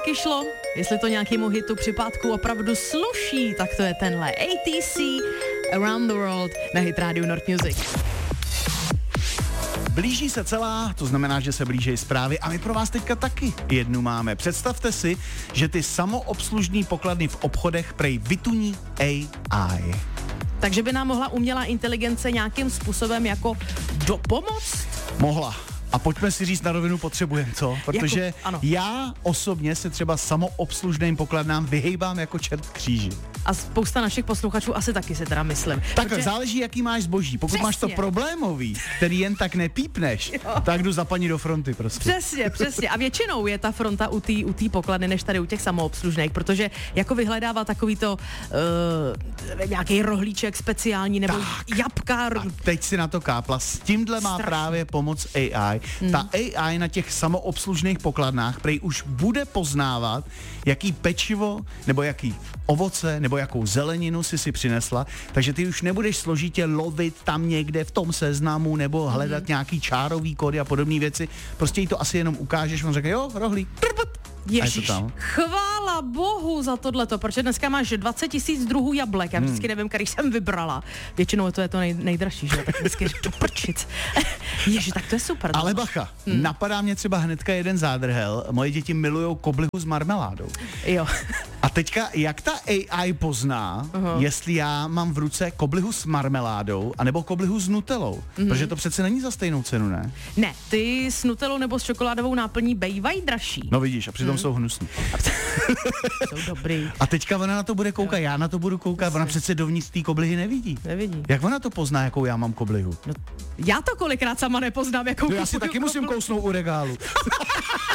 taky šlo. Jestli to nějakému hitu připátku opravdu sluší, tak to je tenhle ATC Around the World na Hit Radio North Music. Blíží se celá, to znamená, že se blíží zprávy a my pro vás teďka taky jednu máme. Představte si, že ty samoobslužní pokladny v obchodech prej vytuní AI. Takže by nám mohla umělá inteligence nějakým způsobem jako dopomoct? Mohla. A pojďme si říct na rovinu, potřebujeme, co? Protože já osobně se třeba samoobslužným pokladnám vyhejbám jako čert kříži. A spousta našich posluchačů asi taky si teda myslím. Tak záleží, jaký máš zboží. Pokud máš to problémový, který jen tak nepípneš, tak jdu za paní do fronty prostě. Přesně. A většinou je ta fronta u té pokladny, než tady u těch samoobslužných, protože jako vyhledává takovýto nějaký rohlíček speciální nebo jabka. A teď si na to kápla. S tímhle má právě pomoc AI. Ta AI na těch samoobslužných pokladnách prej už bude poznávat, jaký pečivo nebo jaký ovoce nebo jakou zeleninu si přinesla, takže ty už nebudeš složitě lovit tam někde v tom seznamu nebo hledat nějaký čárový kódy a podobné věci. Prostě jí to asi jenom ukážeš, on řekne, jo, rohlík. Ježiš, chvála bohu za tohleto, protože dneska máš 20 000 druhů jablek, já vždycky nevím, který jsem vybrala. Většinou to je to nejdražší, že? Tak vždycky řeknu prčic. Ježiš, tak to je super. Ale bacha, napadá mě třeba hnedka jeden zádrhel, moje děti milujou koblihu s marmeládou. Jo. A teďka, jak ta AI pozná, jestli já mám v ruce koblihu s marmeládou, anebo koblihu s nutelou? Protože to přece není za stejnou cenu, ne? Ne, ty s nutelou nebo s čokoládovou náplní bejvají dražší. No vidíš, a přitom jsou hnusný. Jsou dobrý. A teďka ona na to bude koukat, já na to budu koukat, ona přece dovnitř té koblihy nevidí. Jak ona to pozná, jakou já mám koblihu? No, já to kolikrát sama nepoznám, jakou já si taky musím kousnout u regálu.